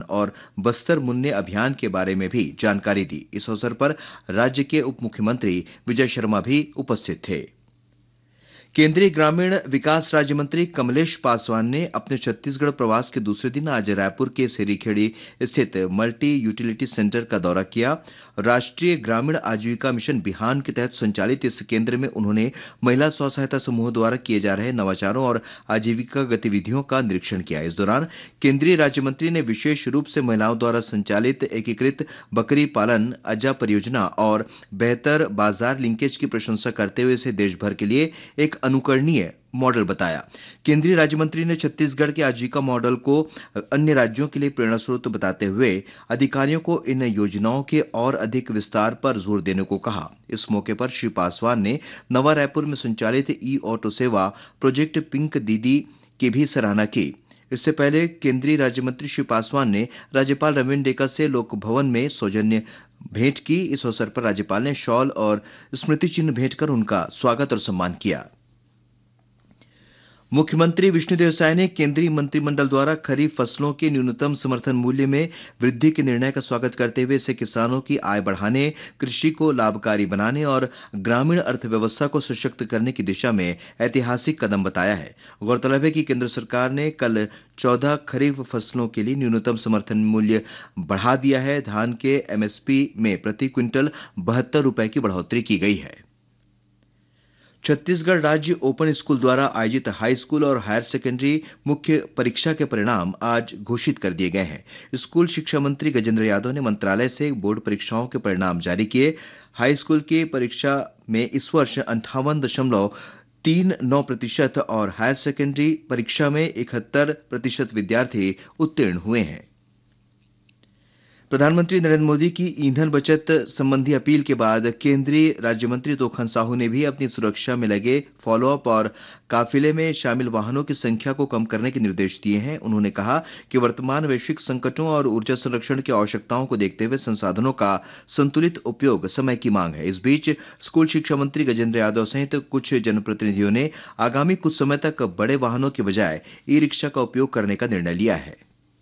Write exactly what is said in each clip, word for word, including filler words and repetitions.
और बस्तर मुन्ने अभियान के बारे में भी जानकारी दी। इस अवसर पर राज्य के उप मुख्यमंत्री विजय शर्मा भी उपस्थित थे। केंद्रीय ग्रामीण विकास राज्य मंत्री कमलेश पासवान ने अपने छत्तीसगढ़ प्रवास के दूसरे दिन आज रायपुर के सेरीखेड़ी स्थित मल्टी यूटिलिटी सेंटर का दौरा किया। राष्ट्रीय ग्रामीण आजीविका मिशन बिहान के तहत संचालित इस केंद्र में उन्होंने महिला स्व सहायता समूह द्वारा किए जा रहे नवाचारों और आजीविका गतिविधियों का निरीक्षण किया। इस दौरान केंद्रीय राज्य मंत्री ने विशेष रूप से महिलाओं द्वारा संचालित एकीकृत बकरी पालन अज्जा परियोजना और बेहतर बाजार लिंकेज की प्रशंसा करते हुए इसे देशभर के लिए एक अनुकरणीय मॉडल बताया। केंद्रीय राज्य मंत्री ने छत्तीसगढ़ के आजीविका मॉडल को अन्य राज्यों के लिए प्रेरणा स्रोत बताते हुए अधिकारियों को इन योजनाओं के और अधिक विस्तार पर जोर देने को कहा। इस मौके पर श्री पासवान ने नवा रायपुर में संचालित ई ऑटो सेवा प्रोजेक्ट पिंक दीदी की भी सराहना की। इससे पहले केंद्रीय राज्य मंत्री श्री पासवान ने राज्यपाल रविन्द्र डेका से लोक भवन में सौजन्य भेंट की। इस अवसर पर राज्यपाल ने शॉल और स्मृति चिन्ह भेंट कर उनका स्वागत और सम्मान किया। मुख्यमंत्री विष्णुदेव साय ने केंद्रीय मंत्रिमंडल द्वारा खरीफ फसलों के न्यूनतम समर्थन मूल्य में वृद्धि के निर्णय का स्वागत करते हुए इसे किसानों की आय बढ़ाने, कृषि को लाभकारी बनाने और ग्रामीण अर्थव्यवस्था को सशक्त करने की दिशा में ऐतिहासिक कदम बताया है। गौरतलब है कि केंद्र सरकार ने कल चौदह खरीफ फसलों के लिए न्यूनतम समर्थन मूल्य बढ़ा दिया है। धान के एमएसपी में प्रति क्विंटल बहत्तर रुपए की बढ़ोतरी की गई है। छत्तीसगढ़ राज्य ओपन स्कूल द्वारा आयोजित हाई स्कूल और हायर सेकेंडरी मुख्य परीक्षा के परिणाम आज घोषित कर दिए गए हैं। स्कूल शिक्षा मंत्री गजेंद्र यादव ने मंत्रालय से बोर्ड परीक्षाओं के परिणाम जारी किए। हाई स्कूल की परीक्षा में इस वर्ष अंठावन दशमलव तीन नौ प्रतिशत और हायर सेकेंडरी परीक्षा में इकहत्तर प्रतिशत विद्यार्थी उत्तीर्ण हुए हैं। प्रधानमंत्री नरेंद्र मोदी की ईंधन बचत संबंधी अपील के बाद केंद्रीय राज्य मंत्री तोखन साहू ने भी अपनी सुरक्षा में लगे फॉलोअप और काफिले में शामिल वाहनों की संख्या को कम करने के निर्देश दिए हैं। उन्होंने कहा कि वर्तमान वैश्विक संकटों और ऊर्जा संरक्षण की आवश्यकताओं को देखते हुए संसाधनों का संतुलित उपयोग समय की मांग है। इस बीच स्कूल शिक्षा मंत्री गजेंद्र यादव सहित कुछ जनप्रतिनिधियों ने आगामी कुछ समय तक बड़े वाहनों की बजाय ई रिक्शा का उपयोग करने का निर्णय लिया है।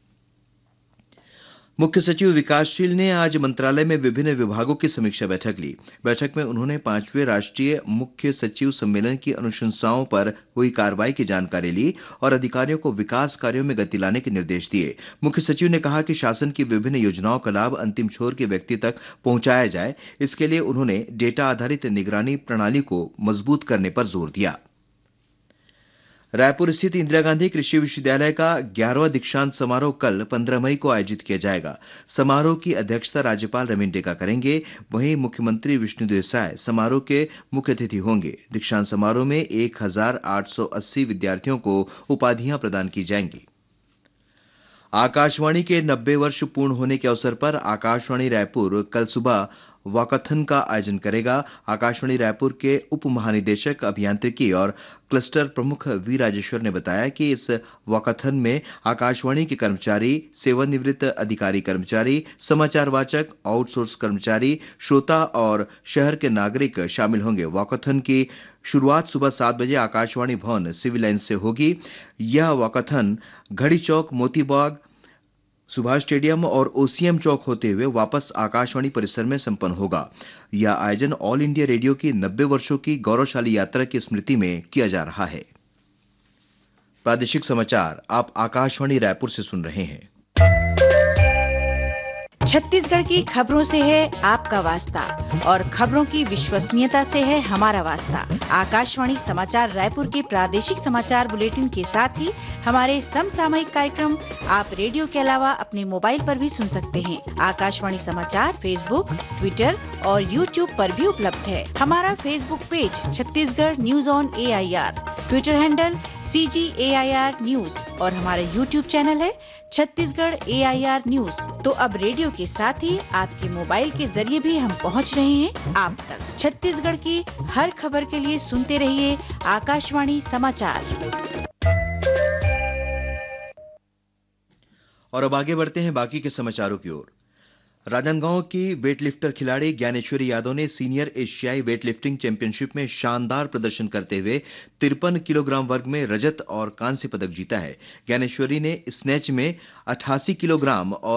मुख्य सचिव विकासशील ने आज मंत्रालय में विभिन्न विभागों की समीक्षा बैठक ली। बैठक में उन्होंने पांचवें राष्ट्रीय मुख्य सचिव सम्मेलन की अनुशंसाओं पर हुई कार्रवाई की जानकारी ली और अधिकारियों को विकास कार्यों में गति लाने के निर्देश दिए। मुख्य सचिव ने कहा कि शासन की विभिन्न योजनाओं का लाभ अंतिम छोर के व्यक्ति तक पहुंचाया जाए। इसके लिए उन्होंने डेटा आधारित निगरानी प्रणाली को मजबूत करने पर जोर दिया। रायपुर स्थित इंदिरा गांधी कृषि विश्वविद्यालय का ग्यारहवां दीक्षांत समारोह कल पंद्रह मई को आयोजित किया जाएगा। समारोह की अध्यक्षता राज्यपाल रविन्द्र डेका करेंगे। वहीं मुख्यमंत्री विष्णुदेव साय समारोह के मुख्य अतिथि होंगे। दीक्षांत समारोह में एक हजार आठ सौ अस्सी विद्यार्थियों को उपाधियां प्रदान की जाएंगी। आकाशवाणी के नब्बे वर्ष पूर्ण होने के अवसर पर आकाशवाणी रायपुर कल सुबह वॉकाथन का आयोजन करेगा। आकाशवाणी रायपुर के उप महानिदेशक अभियांत्रिकी और क्लस्टर प्रमुख वी राजेश्वर ने बताया कि इस वॉकाथन में आकाशवाणी के कर्मचारी, सेवानिवृत्त अधिकारी कर्मचारी, समाचार वाचक, आउटसोर्स कर्मचारी, श्रोता और शहर के नागरिक शामिल होंगे। वॉकाथन की शुरुआत सुबह सात बजे आकाशवाणी भवन सिविल लाइन से होगी। यह वॉकाथन घड़ी चौक, मोती बाग, सुभाष स्टेडियम और ओसीएम चौक होते हुए वापस आकाशवाणी परिसर में संपन्न होगा। यह आयोजन ऑल इंडिया रेडियो की नब्बे वर्षों की गौरवशाली यात्रा की स्मृति में किया जा रहा है। प्रादेशिक समाचार आप आकाशवाणी रायपुर से सुन रहे हैं। छत्तीसगढ़ की खबरों से है आपका वास्ता और खबरों की विश्वसनीयता से है हमारा वास्ता। आकाशवाणी समाचार रायपुर के प्रादेशिक समाचार बुलेटिन के साथ ही हमारे समसामयिक कार्यक्रम आप रेडियो के अलावा अपने मोबाइल पर भी सुन सकते हैं। आकाशवाणी समाचार फेसबुक, ट्विटर और यूट्यूब पर भी उपलब्ध है। हमारा Facebook page Chhattisgarh news on A I R, Twitter handle C ji A I R news और हमारा यूट्यूब चैनल है छत्तीसगढ़ ए आई आर न्यूज। तो अब रेडियो के साथ ही आपके मोबाइल के जरिए भी हम पहुंच रहे हैं आप तक। छत्तीसगढ़ की हर खबर के लिए सुनते रहिए आकाशवाणी समाचार। और अब आगे बढ़ते हैं बाकी के समाचारों की ओर। राजनांदगांव की वेटलिफ्टर खिलाड़ी ज्ञानेश्वरी यादव ने सीनियर एशियाई वेटलिफ्टिंग चैंपियनशिप में शानदार प्रदर्शन करते हुए तिरपन किलोग्राम वर्ग में रजत और कांस्य पदक जीता है। ज्ञानेश्वरी ने स्नैच में अठासी किलोग्राम और